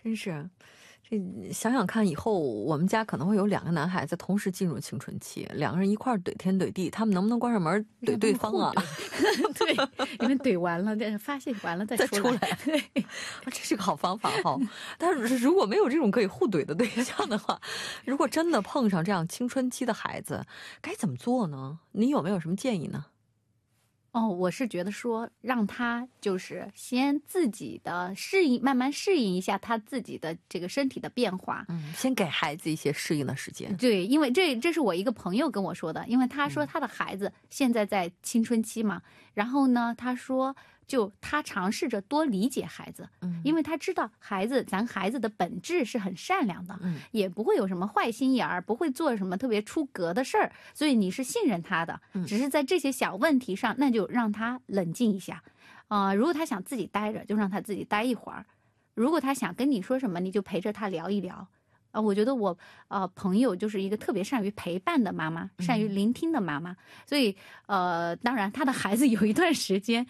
真是。这想想看，以后我们家可能会有2个男孩子同时进入青春期，2个人一块怼天怼地，他们能不能关上门怼对方啊？ 对，你们怼完了，发泄完了再出来。对， 这是个好方法哈。但是如果没有这种可以互怼的对象的话，如果真的碰上这样青春期的孩子，该怎么做呢？你有没有什么建议呢？ 我是觉得说让他就是先自己的适应，慢慢适应一下他自己的这个身体的变化。 先给孩子一些适应的时间。 对，因为这是我一个朋友跟我说的，因为他说他的孩子现在在青春期嘛，然后呢，他说就他尝试着多理解孩子，因为他知道咱孩子的本质是很善良的，也不会有什么坏心眼儿，不会做什么特别出格的事儿，所以你是信任他的，只是在这些小问题上，那就让他冷静一下，如果他想自己待着，就让他自己待一会儿，如果他想跟你说什么，你就陪着他聊一聊。我觉得我朋友就是一个特别善于陪伴的妈妈，善于聆听的妈妈，所以当然他的孩子有一段时间